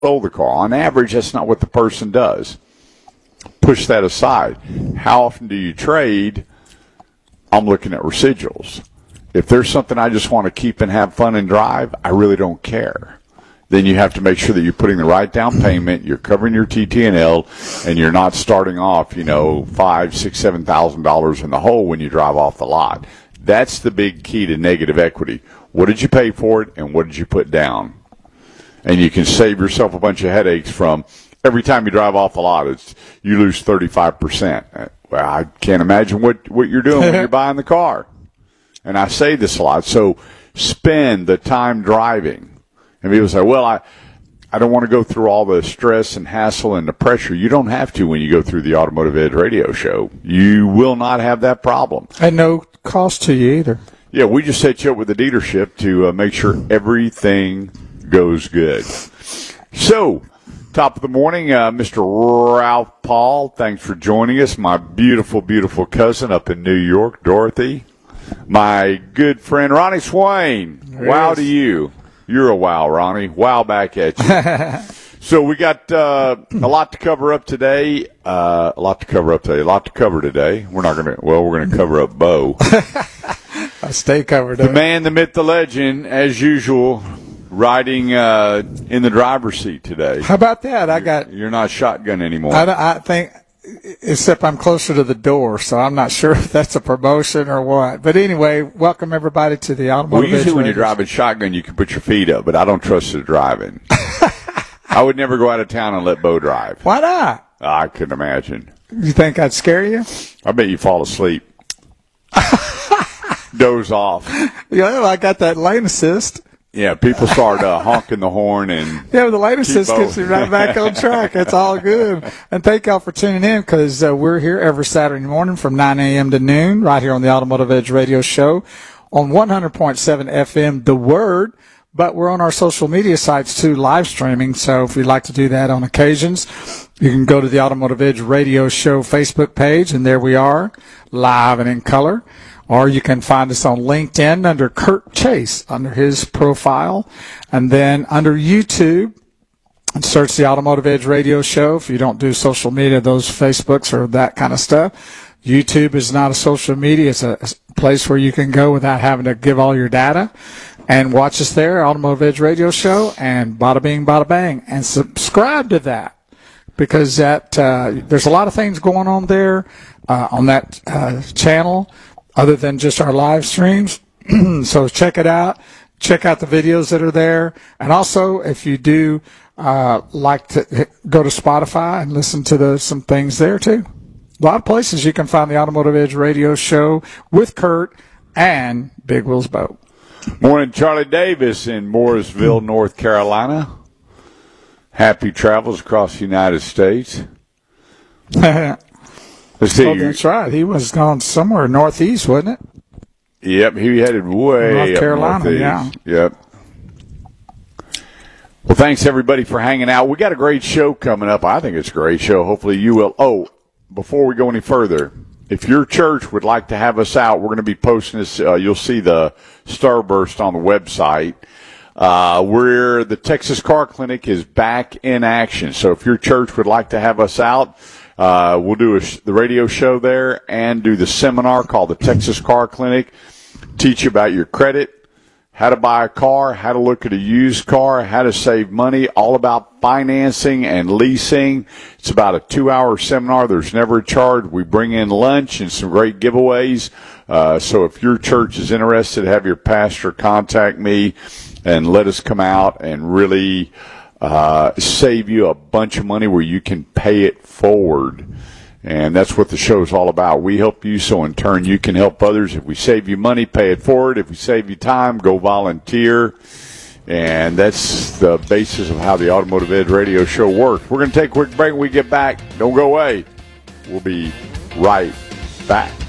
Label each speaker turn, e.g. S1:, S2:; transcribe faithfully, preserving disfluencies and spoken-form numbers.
S1: sold the car. On average, that's not what the person does. Push that aside. How often do you trade? I'm looking at residuals. If there's something I just want to keep and have fun and drive, I really don't care. Then you have to make sure that you're putting the right down payment, you're covering your T T and L, and you're not starting off, you know, five, six, seven thousand dollars in the hole when you drive off the lot. That's the big key to negative equity. What did you pay for it, and what did you put down? And you can save yourself a bunch of headaches from every time you drive off the lot, it's you lose thirty-five percent. Well, I can't imagine what, what you're doing when you're buying the car. And I say this a lot. So spend the time driving. And people say, well, I, I don't want to go through all the stress and hassle and the pressure. You don't have to when you go through the Automotive Edge radio show. You will not have that problem.
S2: And no cost to you either.
S1: Yeah, we just set you up with the dealership to uh, make sure everything goes good. So, top of the morning, uh, Mister Ralph Paul, thanks for joining us. My beautiful, beautiful cousin up in New York, Dorothy. My good friend, Ronnie Swain.
S2: Yes.
S1: Wow to you. You're a wow, Ronnie. Wow back at you. So we got uh, a lot to cover up today. Uh, a lot to cover up today. A lot to cover today. We're not going to, well, we're going to cover up Bo.
S2: I stay covered
S1: The
S2: up.
S1: man, the myth, the legend, as usual, riding uh, in the driver's seat today.
S2: How about that? I got.
S1: You're not shotgun anymore.
S2: I, I think, except I'm closer to the door, so I'm not sure if that's a promotion or what. But anyway, welcome everybody to the Automotive
S1: Well, usually
S2: Edge
S1: when you're
S2: Radio.
S1: driving shotgun, you can put your feet up, but I don't trust the driving. I would never go out of town and let Bo drive.
S2: Why not?
S1: I couldn't imagine.
S2: You think I'd scare you?
S1: I bet you fall asleep. Doze off.
S2: Yeah, well, I got that lane assist.
S1: Yeah, people start uh, honking the horn and
S2: Yeah, the lane assist
S1: Keep
S2: gets you right back on track. It's all good. And thank y'all for tuning in because uh, we're here every Saturday morning from nine a.m. to noon right here on the Automotive Edge Radio Show on one hundred point seven F M, The Word. But we're on our social media sites, too, live streaming. So if you'd like to do that on occasions, you can go to the Automotive Edge Radio Show Facebook page, and there we are, live and in color. Or you can find us on LinkedIn under Kurt Chase, under his profile. And then under YouTube, and search the Automotive Edge Radio Show. If you don't do social media, those Facebooks or that kind of stuff. YouTube is not a social media. It's a place where you can go without having to give all your data. And watch us there, Automotive Edge Radio Show, and bada bing, bada bang. And subscribe to that because that uh, there's a lot of things going on there uh, on that uh, channel other than just our live streams. So check it out. Check out the videos that are there. And also, if you do uh, like to go to Spotify and listen to the, some things there, too. A lot of places you can find the Automotive Edge Radio Show with Kurt and Big Wheels Boat.
S1: Morning, Charlie Davis in Mooresville, North Carolina. Happy travels across the United States. Let's see.
S2: Oh, that's right. He was gone somewhere northeast, wasn't it?
S1: Yep, he headed way
S2: North
S1: up
S2: Carolina,
S1: northeast.
S2: yeah.
S1: Yep. Well, thanks, everybody, for hanging out. We got a great show coming up. I think it's a great show. Hopefully you will. Oh, before we go any further, if your church would like to have us out, we're going to be posting this. Uh, you'll see the Starburst on the website. Uh, we're, the Texas Car Clinic is back in action. So if your church would like to have us out, uh, we'll do a, the radio show there and do the seminar called the Texas Car Clinic. Teach you about your credit, how to buy a car, how to look at a used car, how to save money, all about financing and leasing. It's about a two-hour seminar. There's never a charge. We bring in lunch and some great giveaways. Uh, so if your church is interested, have your pastor contact me and let us come out and really uh, save you a bunch of money where you can pay it forward. And that's what the show is all about. We help you, so in turn you can help others. If we save you money, pay it forward. If we save you time, go volunteer. And that's the basis of how the Automotive Edge Radio Show works. We're going to take a quick break. When we get back, don't go away. We'll be right back.